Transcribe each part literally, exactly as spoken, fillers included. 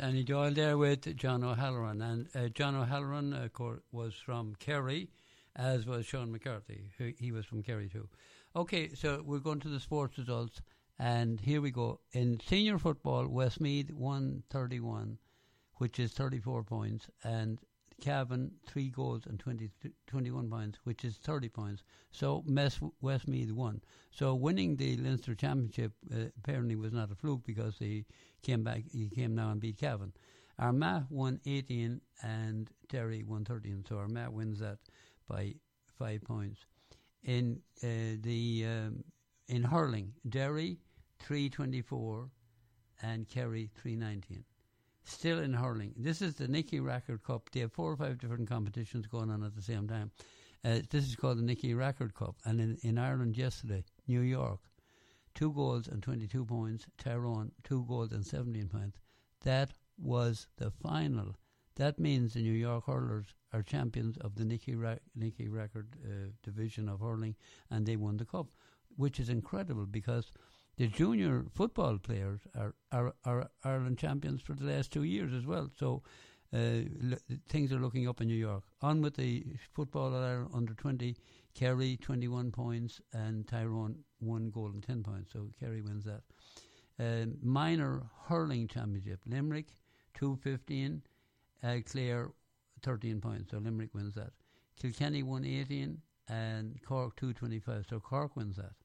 Annie Doyle there with John O'Halloran. And uh, John O'Halloran, of course, was from Kerry, as was Sean McCarthy. He, he was from Kerry too. Okay, so we're going to the sports results. And here we go. In senior football, Westmeath one thirty-one, which is thirty-four points. And Cavan, three goals and twenty, twenty-one points, which is thirty points. So Mess, Westmeath won. So winning the Leinster Championship uh, apparently was not a fluke, because he came back, he came now and beat Cavan. Armagh won eighteen and Derry won thirteen. So Armagh wins that by five points. In uh, the um, in hurling, Derry three twenty-four and Kerry three nineteen. Still in hurling. This is the Nicky Rackard Cup. They have four or five different competitions going on at the same time. Uh, this is called the Nicky Rackard Cup. And in, in Ireland yesterday, New York, two goals and twenty-two points. Tyrone, two goals and seventeen points. That was the final. That means the New York hurlers are champions of the Nicky, Ra- Nicky Rackard uh, division of hurling, and they won the cup, which is incredible, because the junior football players are, are, are Ireland champions for the last two years as well. So uh, l- things are looking up in New York. On with the football Ireland under twenty, Kerry twenty-one points and Tyrone one goal and ten points. So Kerry wins that. Uh, minor hurling championship, Limerick two fifteen, uh, Clare thirteen points. So Limerick wins that. Kilkenny one eighteen and Cork two twenty-five. So Cork wins that.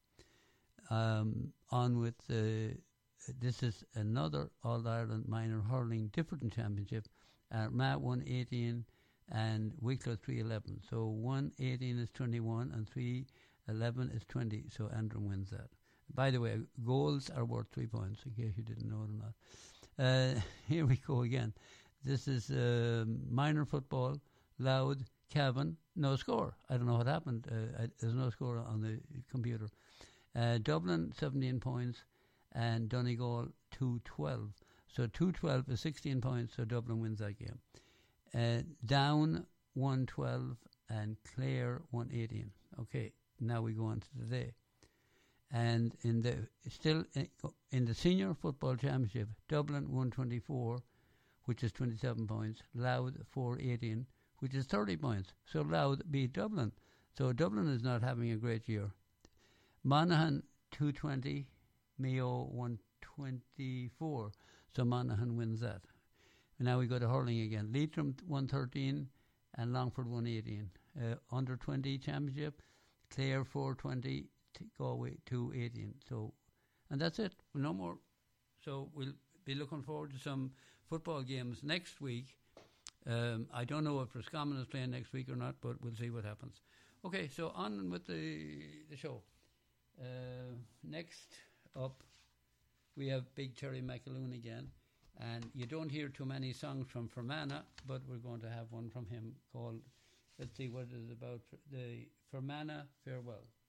Um, on with uh, this is another All Ireland minor hurling different championship. Uh, Matt one eighteen and Wicklow three eleven. So one eighteen is twenty-one and three eleven is twenty. So Andrew wins that. By the way, goals are worth three points, in case you didn't know it or not. Uh, here we go again. This is uh, minor football. Louth, Cavan, no score. I don't know what happened. Uh, I, there's no score on the computer. Uh, Dublin seventeen points and Donegal two twelve. So two twelve is sixteen points, so Dublin wins that game. Uh, Down one twelve and Clare one eighteen. Okay, now we go on to today. And in the still in, in the senior football championship, Dublin one twenty-four, which is twenty-seven points. Louth four eighteen, which is thirty points. So Louth beat Dublin. So Dublin is not having a great year. Monaghan two twenty, Mayo one twenty-four. So Monaghan wins that. And now we go to hurling again. Leitrim one thirteen and Longford one eighteen. Uh, under twenty championship, Clare four twenty, Galway two eighteen. So, and that's it. No more. So we'll be looking forward to some football games next week. Um, I don't know if Roscommon is playing next week or not, but we'll see what happens. Okay, so on with the the show. Uh, next up, we have Big Terry McAloon again, and you don't hear too many songs from Fermanagh, but we're going to have one from him called, let's see what it is about, the Fermanagh Farewell.